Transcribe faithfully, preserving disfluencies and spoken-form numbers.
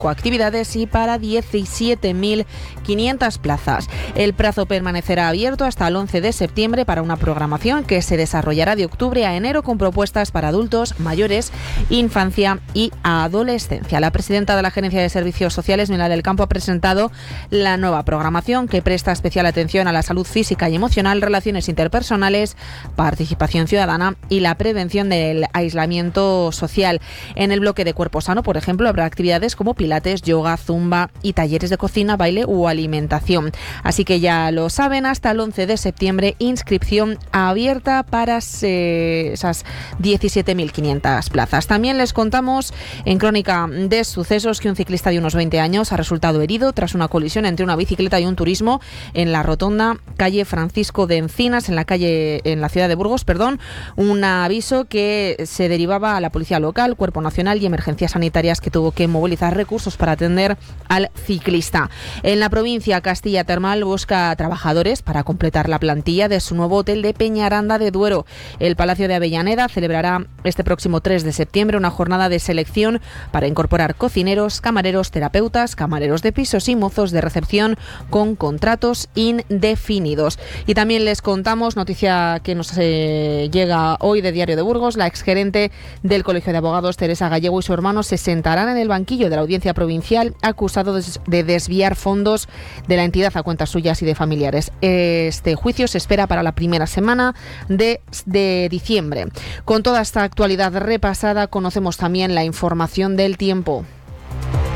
actividades y para diecisiete mil quinientas plazas. El plazo permanecerá abierto hasta el once de septiembre para una programación que se desarrollará de octubre a enero con propuestas para adultos, mayores, infancia y adolescencia. La presidenta de la Gerencia de Servicios Sociales, Milena del Campo, ha presentado la nueva programación que presta especial atención a la salud física y emocional, relaciones interpersonales, participación ciudadana y la prevención del aislamiento social. En el bloque de Cuerpo Sano, por ejemplo, habrá actividades como pilates, yoga, zumba y talleres de cocina, baile u alimentación. Así que ya lo saben, hasta el once de septiembre, inscripción abierta para se, esas diecisiete mil quinientas plazas. También les contamos en Crónica de Sucesos que un ciclista de unos veinte años ha resultado herido tras una colisión entre una bicicleta y un turismo en la rotonda calle Francisco de Encinas, en la calle en la ciudad de Burgos, perdón. Un aviso que se derivaba a la Policía Local, Cuerpo Nacional y Emergencias Sanitarias, que tuvo que movilizar recursos para atender al ciclista. En la provincia, Castilla Termal busca trabajadores para completar la plantilla de su nuevo hotel de Peñaranda de Duero. El Palacio de Avellaneda celebrará este próximo tres de septiembre una jornada de selección para incorporar cocineros, camareros, terapeutas, camareros de pisos y mozos de recepción con contratos indefinidos. Y también les contamos, noticia que nos eh, llega hoy de Diario de Burgos, la exgerente del Colegio de Abogados, Teresa Gallego, y su hermano se sentarán en el banquillo de la Audiencia Provincial, acusados de desviar fondos de la entidad a cuentas suyas y de familiares. Este juicio se espera para la primera semana de, de diciembre. Con toda esta actualidad repasada, conocemos también la información del tiempo.